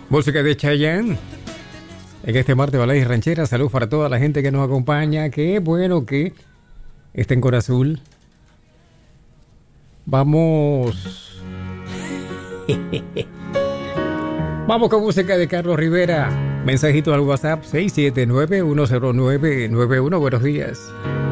Música de Chayanne. En este martes de Baladas y Rancheras, salud para toda la gente que nos acompaña. Qué bueno que estén con azul. Vamos. Vamos con música de Carlos Rivera. Mensajito al WhatsApp 679-109-91. Buenos días.